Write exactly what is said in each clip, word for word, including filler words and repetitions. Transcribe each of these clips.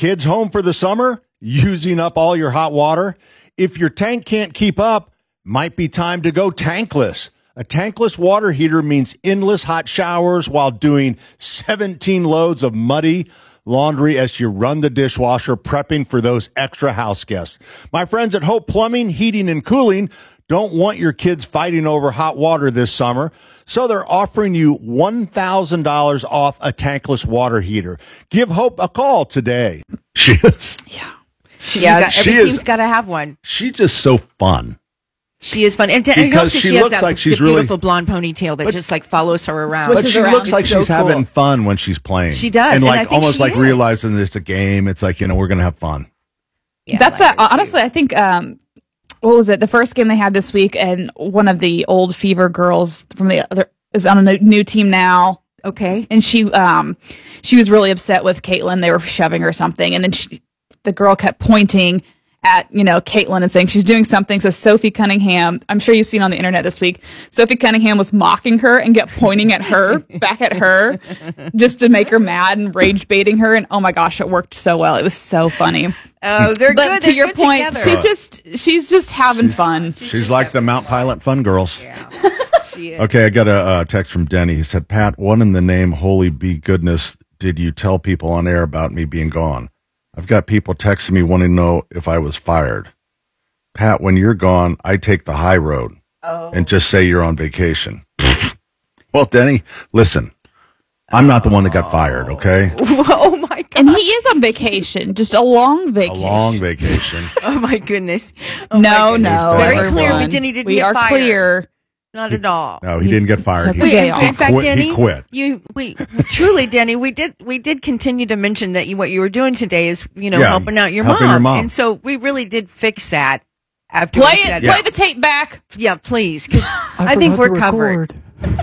kids home for the summer? Using up all your hot water? If your tank can't keep up, might be time to go tankless. A tankless water heater means endless hot showers while doing seventeen loads of muddy laundry as you run the dishwasher, prepping for those extra house guests. My friends at Hope Plumbing, Heating, and Cooling don't want your kids fighting over hot water this summer, so they're offering you one thousand dollars off a tankless water heater. Give Hope a call today. She is. Yeah. She, Yeah, got, she every is- team's got to have one. She's just so fun. She is fun. And, and Because also she she has looks that like she's the really- beautiful blonde ponytail that But- just like follows her around. Switches But she around. looks like It's so she's having cool. fun when she's playing. She does, And and like I think almost she like is. realizing it's a game. It's like, you know, we're going to have fun. Yeah, That's I like a, her, too. honestly, I think, um, what was it? The first game they had this week, and one of the old Fever girls from the other is on a new, new team now. Okay. And she, um, she was really upset with Caitlin. They were shoving her or something. And then she, the girl kept pointing at, you know, Caitlin and saying she's doing something. So Sophie Cunningham, I'm sure you've seen on the internet this week, Sophie Cunningham was mocking her and kept pointing at her, back at her, just to make her mad and rage baiting her. And oh my gosh, it worked so well. It was so funny. Oh, they're But good. to They're your good point, together. she just, she's just having fun. She's like the Mount Pilot Fun Girls. Yeah, she is. Okay, I got a uh, text from Denny. He said, Pat, what in the name, holy be goodness, did you tell people on air about me being gone? I've got people texting me wanting to know if I was fired. Pat, when you're gone, I take the high road Oh. and just say you're on vacation. Well, Denny, listen, I'm not the one that got fired, okay? Oh my god. And he is on vacation, just a long A vacation. long vacation. Oh my goodness. Oh no, my goodness. no. Very everyone. clear, but Denny didn't We get are fired. clear. Not at all. No, he He's- didn't get fired. He, Wait, We, Day in, off. in fact, quit- he Denny, quit. You, we truly, Denny, we did, we did continue to mention that you, what you were doing today is, you know, Yeah, helping out your helping mom. your mom. And so we really did fix that after Play we it. said Play the tape back. Yeah, please, because I, think we're covered.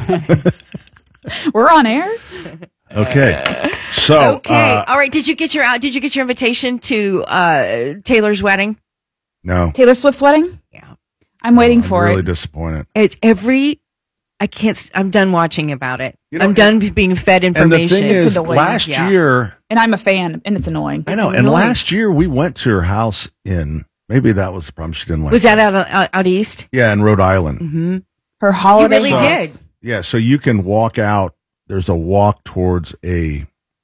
We're on air. Okay. So, Okay, uh, all right. Did you get your out? Did you get your invitation to uh, Taylor's wedding? no. Taylor Swift's wedding. Yeah, I'm waiting I'm for really it. disappointed. it's every. I can't. s- I'm done watching about it. You know, I'm done being fed And the information. thing It's is, annoying, last yeah. year, And I'm a fan, and it's annoying. I know, and annoying. last year we went to her house in, maybe that was the problem, she didn't like was that out out, out east? Yeah, in Rhode Island. Mm-hmm. Her holiday. really house. did. Yeah, so you can walk out, there's a walk towards a,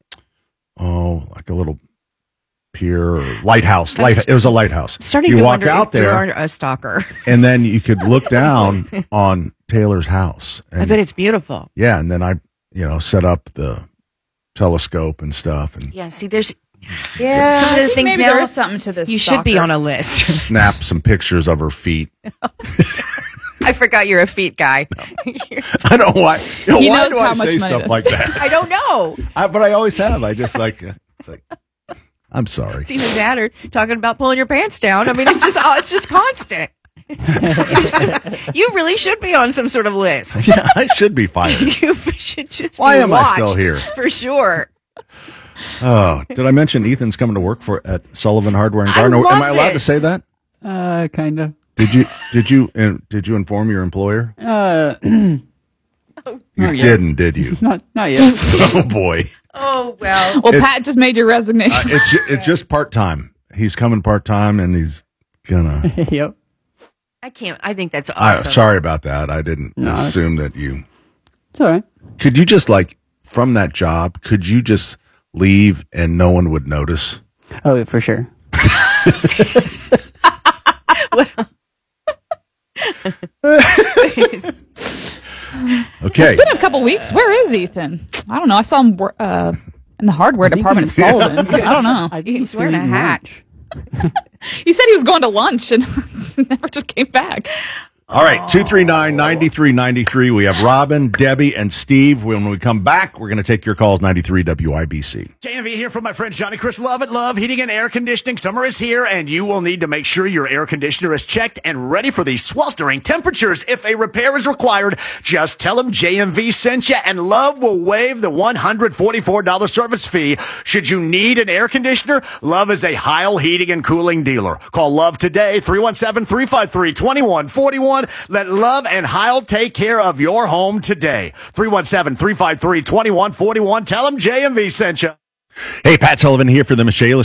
oh, like a little pier or lighthouse. Light, it was a lighthouse. Starting you to walk wonder out if you there, are a stalker. and then you could look down on Taylor's house. And, I bet it's beautiful. yeah, and then I, you know, set up the telescope and stuff and Yeah. See, there's Yeah, Some of the I think things maybe now- there is something to this. you should be stalker. on a list. snap some pictures of her feet. I forgot you're a feet guy. I don't know why. You know, He why knows do how I much say money stuff it is. like that? I don't know. I, but I always have. I just like, uh, it's like, I'm sorry. It's either that or talking about pulling your pants down. I mean, it's just oh, it's just constant. you, should- you really should be on some sort of list. Yeah, I should be fired. You should just Why be am I still watched, here? for sure. Oh, did I mention Ethan's coming to work for at Sullivan Hardware and I Gardner? love Am I allowed to this. say that? Uh, kind of. Did you did you uh, did you inform your employer? Uh, You Not yet. didn't, did you? not not yet. Oh boy, Oh well. Well, It- Pat just made your resignation. uh, it's ju- it's just part time. He's coming part time, and he's gonna. Yep. I can't. I think that's I, awesome. sorry about that. I didn't No. assume that you. It's all right. Could you just like from that job? Could you just leave and no one would notice? Oh, for sure. Okay. It's been a couple weeks. Where is Ethan? I don't know. I saw him wor- uh, in the hardware think department at he's- Sullivan's. I don't know. I think He's he's still wearing a eating hat. lunch. He said he was going to lunch and never just came back. All right, two three nine, nine three nine three. We have Robin, Debbie, and Steve. When we come back, we're going to take your calls, ninety-three W I B C. J M V here from my friend Johnny Chris Love at Love Heating and Air Conditioning. Summer is here, and you will need to make sure your air conditioner is checked and ready for these sweltering temperatures. If a repair is required, just tell them J M V sent you, and Love will waive the one hundred forty-four dollars service fee. Should you need an air conditioner, Love is a Heil Heating and Cooling dealer. Call Love today, three one seven, three five three, two one four one. Let Love and Heil take care of your home today. three one seven, three five three, two one four one. Tell them J M V sent you. Hey, Pat Sullivan here for the Michaela